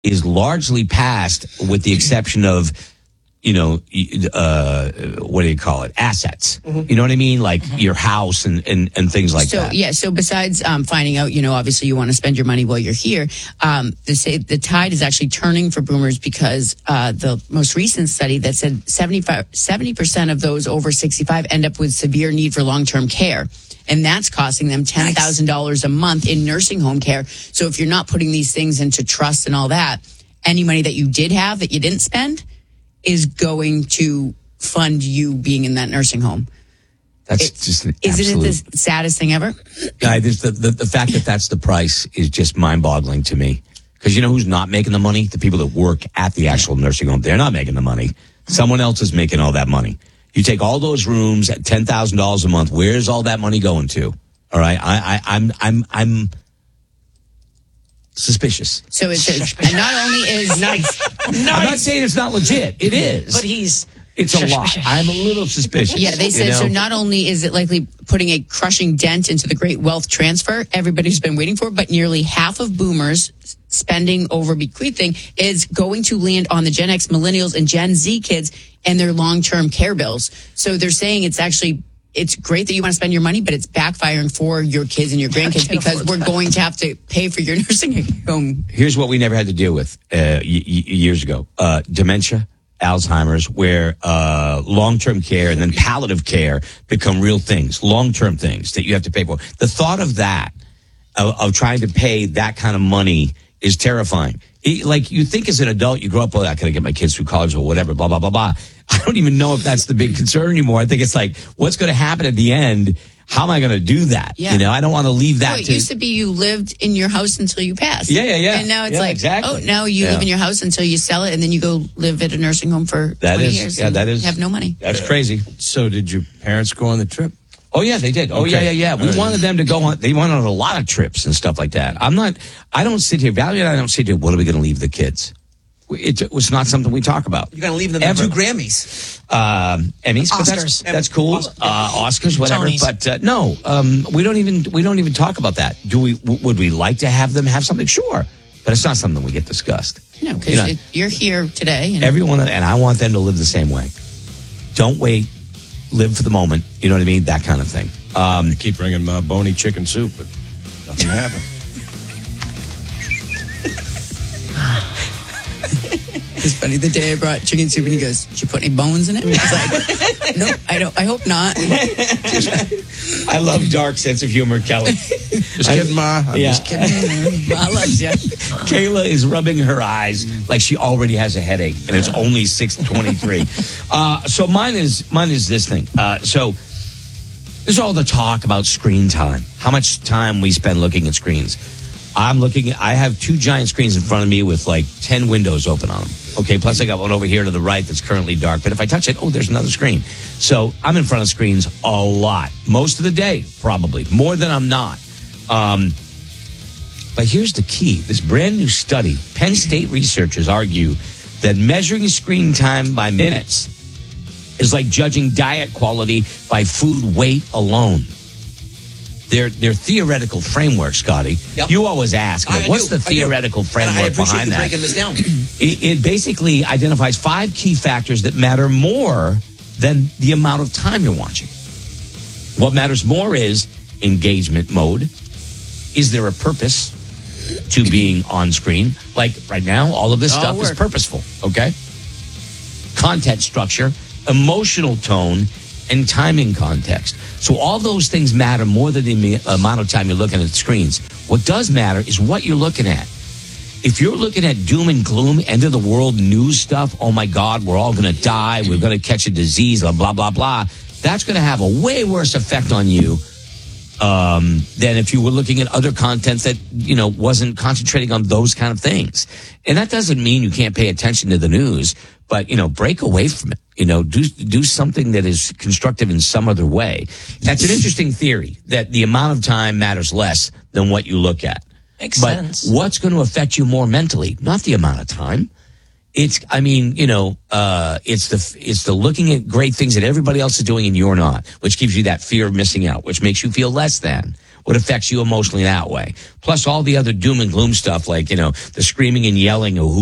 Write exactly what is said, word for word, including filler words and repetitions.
is largely passed, with the exception of, you know, uh, what do you call it? Assets. Mm-hmm. You know what I mean? Like mm-hmm. your house and, and, and things like so, that. Yeah. So besides um, finding out, you know, obviously you want to spend your money while you're here, um, the, say, the tide is actually turning for boomers because uh, the most recent study that said seventy-five, seventy percent of those over sixty-five end up with severe need for long-term care. And that's costing them ten thousand dollars nice. a month in nursing home care. So if you're not putting these things into trust and all that, any money that you did have that you didn't spend is going to fund you being in that nursing home. That's it, just an isn't it the saddest thing ever? Yeah, the, the, the fact that that's the price is just mind-boggling to me. Because you know who's not making the money? The people that work at the actual nursing home. They're not making the money. Someone else is making all that money. You take all those rooms at ten thousand dollars a month. Where's all that money going to? All right, I, I, I'm, I'm, I'm suspicious. So it's and not only is nice. I'm not saying it's not legit. It is, but he's it's a lot. I'm a little suspicious. Yeah, they said you know? So. Not only is it likely putting a crushing dent into the great wealth transfer everybody's been waiting for, but nearly half of boomers spending over bequeathing is going to land on the Gen X, millennials, and Gen Z kids and their long-term care bills. So they're saying it's actually. It's great that you want to spend your money, but it's backfiring for your kids and your grandkids because we're going to have to pay for your nursing home. Here's what we never had to deal with uh, y- y- years ago. Uh, dementia, Alzheimer's, where uh, long-term care and then palliative care become real things, long-term things that you have to pay for. The thought of that, of, of trying to pay that kind of money is terrifying. It, like, you think as an adult, you grow up, well, I gotta get my kids through college or whatever, blah, blah, blah, blah. I don't even know if that's the big concern anymore. I think it's like, what's going to happen at the end? How am I going to do that? Yeah. You know, I don't want to leave that. No, it to, used to be you lived in your house until you passed. Yeah, yeah, yeah. And now it's yeah, like, exactly. oh, now you yeah. live in your house until you sell it, and then you go live at a nursing home for that twenty is, years. Yeah, and that is. Have no money. That's crazy. So, did your parents go on the trip? Oh yeah, they did. Oh okay. yeah, yeah, yeah. We right. wanted them to go on. They went on a lot of trips and stuff like that. I'm not. I don't sit here. Valerie and I don't sit here. What are we going to leave the kids? It, it was not something we talk about. You're going to leave them Ever. two Grammys, um, Emmys, but that's, that's cool. Uh, Oscars, whatever. Tonys. But uh, no, um, we don't even we don't even talk about that. Do we? W- would we like to have them have something? Sure, but it's not something we get discussed. No, because you know, you're here today. And everyone, and I want them to live the same way. Don't wait. Live for the moment. You know what I mean? That kind of thing. Um, I keep bringing my bony chicken soup, but nothing happened. It's funny. The day I brought chicken soup, and he goes, "Did you put any bones in it?" I was like, "No, I don't. I hope not." I love dark sense of humor, Kelly. Just kidding, Ma. I'm yeah. just kidding. Ma loves you. Kayla is rubbing her eyes like she already has a headache, and it's only six twenty-three. uh, so mine is mine is this thing. Uh, so there's all the talk about screen time, how much time we spend looking at screens. I'm looking, I have two giant screens in front of me with like ten windows open on them. Okay, plus I got one over here to the right that's currently dark. But if I touch it, oh, there's another screen. So I'm in front of screens a lot. Most of the day, probably. More than I'm not. Um, but here's the key. This brand new study, Penn State researchers argue that measuring screen time by minutes is like judging diet quality by food weight alone. Their their theoretical framework, Scotty. Yep. You always ask, like, what's the theoretical framework behind that? I appreciate you breaking this down. It, it basically identifies five key factors that matter more than the amount of time you're watching. What matters more is engagement mode. Is there a purpose to being on screen? Like right now, all of this All stuff work. is purposeful, okay? Content structure, emotional tone, and timing context. So all those things matter more than the amount of time you're looking at screens. What does matter is what you're looking at. If you're looking at doom and gloom, end of the world news stuff, oh my God, we're all going to die, we're going to catch a disease, blah, blah, blah, blah, that's going to have a way worse effect on you um, than if you were looking at other content that, you know, wasn't concentrating on those kind of things. And that doesn't mean you can't pay attention to the news, but, you know, break away from it. You know, do do something that is constructive in some other way. That's an interesting theory, that the amount of time matters less than what you look at. Makes but sense. What's going to affect you more mentally? Not the amount of time. It's, I mean, you know, uh, it's the, it's the looking at great things that everybody else is doing and you're not, which gives you that fear of missing out, which makes you feel less than, what affects you emotionally that way. Plus all the other doom and gloom stuff, like, you know, the screaming and yelling of who